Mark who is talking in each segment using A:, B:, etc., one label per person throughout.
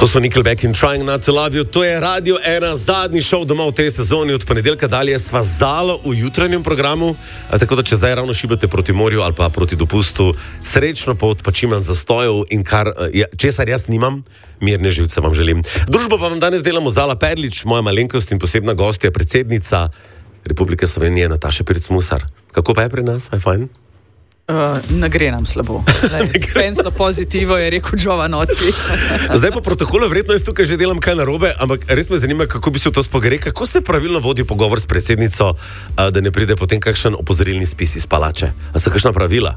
A: To so Nickelback in Trying Not to Love You. To je Radio 1, zadnji šov doma v tej sezoni. Od ponedeljka dalje sva zalo v jutranjem programu, tako da če zdaj ravno šibate proti morju ali pa proti dopustu, srečno pot, pa čim manj zastojev in česar jaz nimam, mirne živce vam želim. Družbo pa vam danes delamo Zala Perlič, moja malenkost in posebna gostja, predsednica Republike Slovenije Nataša Pirc-Musar. Kako pa je pri nas? Je fajn?
B: Ne gre nam slabo. Penso pozitivo je rekel Giovanotti.
A: Zdaj po protokolu verjetno jaz tukaj že delam kaj narobe, ampak res me zanima, kako bi se v to spogre, kako se pravilno vodi pogovor s predsednico, da ne pride potem kakšen opozorilni spis iz palače. A so kakšna pravila?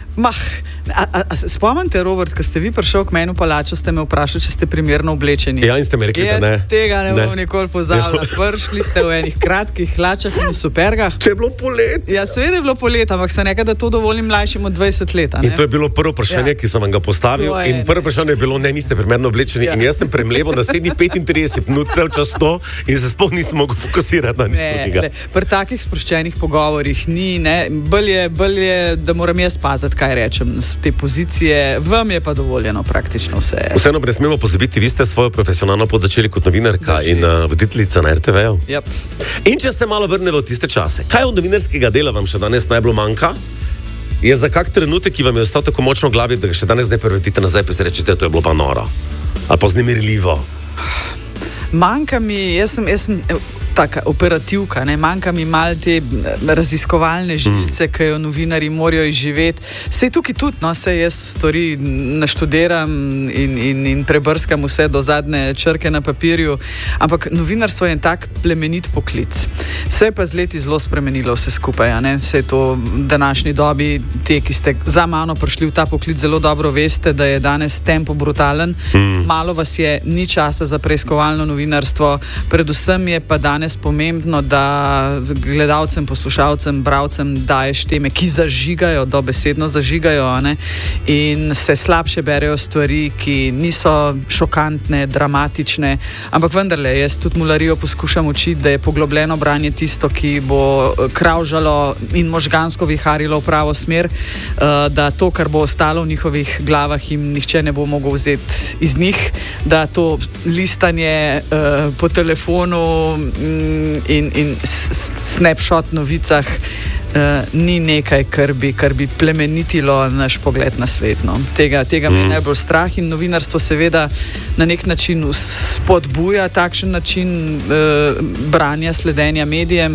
B: Spomnite, Robert, ko ste vi prišel k meni v palačo, ste me vprašali, če ste primerno oblečeni.
A: Ja, in ste mi rekli, da ne.
B: Tega ne bom nikoli pozabila. Prišli ste v enih kratkih hlačah in v supergah.
A: Če je bilo polet.
B: Ja, seveda je bilo polet, ampak sem nekaj, da to dovolim mlajšim od 20 let.
A: In to je bilo prvo vprašanje, ki sem vam ga postavil. In prvo vprašanje je bilo, ne, niste primerno oblečeni. Ja. In jaz sem premleval naslednjih 35 minut, cel čas to, in se sploh nisem mogel fokusirati na nič drugega.
B: Pri takih sproščenih pogovorih ni, ne. Bolj je, da moram jaz paziti, kaj rečem. Te pozicije, vam je pa dovoljeno praktično vse.
A: Vseeno ne smemo pozabiti, vi ste svojo profesionalno pot začeli kot novinarka in voditeljica na RTV-ju.
B: Yep.
A: In če se malo vrnemo v tiste čase, kaj od novinarskega dela vam še danes najbolj manjka? Je za kak trenutek, ki vam je ostal tako močno v glavi, da ga še danes ne prevrtite nazaj, pa si rečete, to je bilo pa noro. Ali pa vznemirljivo.
B: Manjka mi, jaz sem taka operativka, ne, manjka mi malo te raziskovalne žilice, ki jo novinarji morajo izživeti. Sej tukaj tudi, no, sej jaz stvari naštudiram in prebrskam vse do zadnje črke na papirju, ampak novinarstvo je en tak plemenit poklic. Se je pa z leti zelo spremenilo vse skupaj, ne, se je to v današnji dobi, te, ki ste za mano prišli v ta poklic, zelo dobro veste, da je danes tempo brutalen, malo vas je, ni časa za preiskovalno novinarstvo, predvsem je pa danes pomembno, da gledalcem, poslušalcem, bralcem daješ teme, ki zažigajo, dobesedno zažigajo, ne? In se slabše berejo stvari, ki niso šokantne, dramatične, ampak vendarle, jaz tudi mularijo poskušam učiti, da je poglobljeno branje tisto, ki bo kravžalo in možgansko viharilo v pravo smer, da to, kar bo ostalo v njihovih glavah, jim nihče ne bo mogel vzeti iz njih, da to listanje po telefonu in snapshot novicah ni nekaj, kar bi plemenitilo naš pogled na svet. No. Tega me je najbolj strah in novinarstvo seveda na nek način spodbuja takšen način branja, sledenja medijem.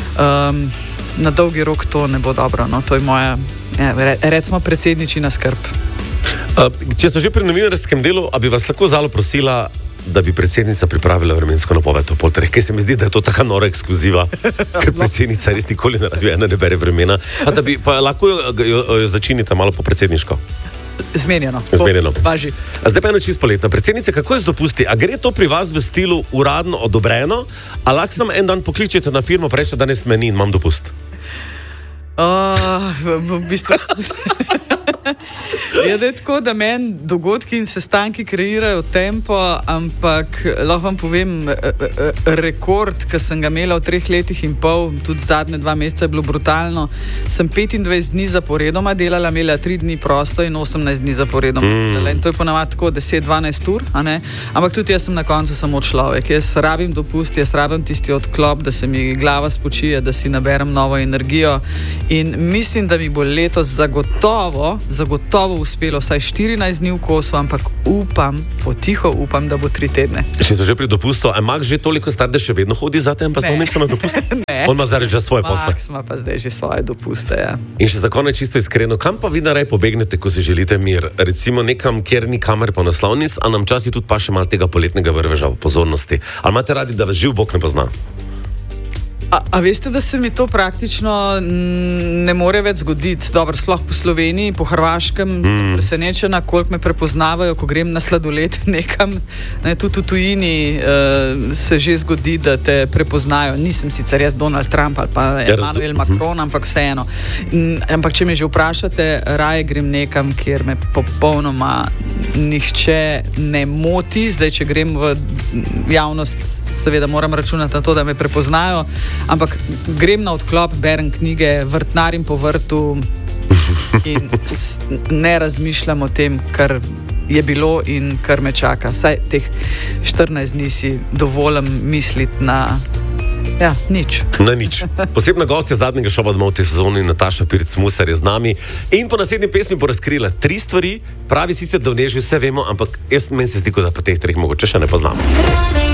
B: Na dolgi rok to ne bo dobro. No. To je moja, recimo, predsedničina skrb.
A: Če so že pri novinarskem delu, a bi vas lahko Zalo prosila, da bi predsednica pripravila vremensko napoved o poltreh, ker se mi zdi, da je to taka nora ekskluziva, ker predsednica res nikoli na Radio 1 ne bere vremena, a da bi pa lahko jo začinite malo po predsedniško.
B: Zmenjeno. Važi.
A: A zdaj pa eno čisto poletna. Predsednica, kako je z dopusti? A gre to pri vas v stilu uradno odobreno, a lahko sam en dan pokličete na firmo, pa rečete, danes me ni in imam dopust?
B: V bistvu... Je da je tako, da meni dogodki in sestanki kreirajo tempo, ampak lahko vam povem, rekord, ki sem ga imela v 3 letih in pol, tudi zadnje 2 meseca je bilo brutalno, sem 25 dni zaporedoma delala, imela 3 dni prosto in 18 dni zaporedoma delala. In to je ponavadi tako 10-12 ur, a ne? Ampak tudi jaz sem na koncu samo človek. Jaz rabim dopust, jaz rabim tisti odklop, da se mi glava spočije, da si naberem novo energijo in mislim, da mi bo letos zagotovo uspelo vsaj 14 dni v kosu, ampak potiho upam, da bo 3 tedne.
A: Še so že pri dopustu, a Max že toliko star, da še vedno hodi za tem, pa spomenco na dopust?
B: Ne.
A: On ima zdaj že svoje posle.
B: Max ima pa zdaj že svoje dopuste, ja.
A: In še za konec čisto iskreno, kam pa vi naraj pobegnete, ko si želite mir? Recimo nekam, kjer ni kamer pa naslovnic, a nam časi tudi pa še malo tega poletnega vrveža v pozornosti. Ali imate radi, da vas živ Bog ne pozna?
B: A veste, da se mi to praktično ne more več zgoditi. Dobro, sploh po Sloveniji, po Hrvaškem, sem presenečena, koliko me prepoznavajo, ko grem na sladoled nekam. Tudi v tujini se že zgodi, da te prepoznajo. Nisem sicer jaz Donald Trump ali pa Emmanuel Macron, ampak vseeno. Ampak če me že vprašate, raje grem nekam, kjer me popolnoma nihče ne moti. Zdaj, če grem v javnost, seveda moram računati na to, da me prepoznajo. Ampak grem na odklop, berem knjige, vrtnarim po vrtu in ne razmišljam o tem, kar je bilo in kar me čaka. Saj teh 14 dni si dovolim misliti na nič.
A: Na nič. Posebna gostja zadnjega šova domov v tej sezoni, Nataša Pirc-Musar, je z nami in po naslednji pesmi bo razkrila 3 stvari. Pravi sicer, da v njej že vse vemo, ampak meni se zdi, da pa teh 3 mogoče še ne poznamo.